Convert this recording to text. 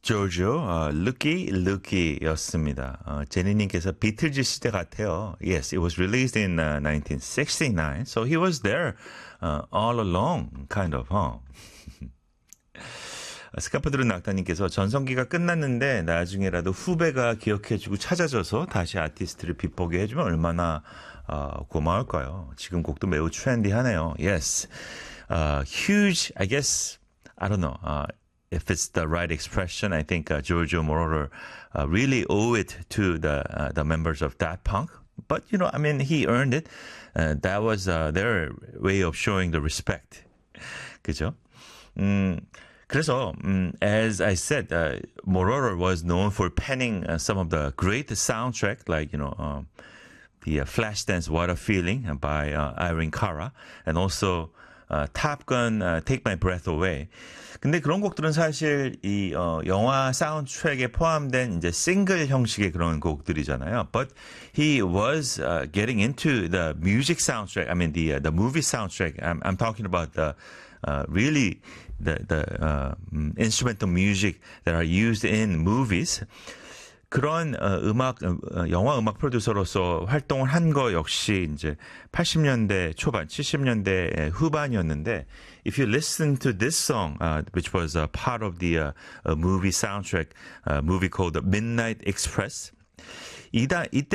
조조, Looky Looky였습니다. 제니님께서 비틀즈 시대 같아요. Yes, it was released in 1969, so he was there all along, kind of, huh? 스카프드른 낙타님께서 전성기가 끝났는데 나중에라도 후배가 기억해주고 찾아줘서 다시 아티스트를 빛보게 해주면 얼마나 고마울까요? 지금 곡도 매우 트렌디하네요. Yes, huge, I guess, I don't know. If it's the right expression, I think Giorgio Moroder really owe it to the members of Daft Punk. But you know, I mean, he earned it. That was their way of showing the respect. 그죠? 그래서, as I said, Moroder was known for penning some of the great soundtrack, like you know, the Flashdance "What a Feeling" by Irene Cara, and also Top Gun "Take My Breath Away." 근데 그런 곡들은 사실 이 영화 사운드트랙에 포함된 이제 싱글 형식의 그런 곡들이잖아요. But he was getting into the music soundtrack. I mean the movie soundtrack. I'm talking about the really the instrumental music that are used in movies. 그런 영화 음악 프로듀서로서 활동을 한 거 역시 이제 80년대 초반, 70년대 후반이었는데, if you listen to this song, which was a part of the movie soundtrack, movie called Midnight Express, 이때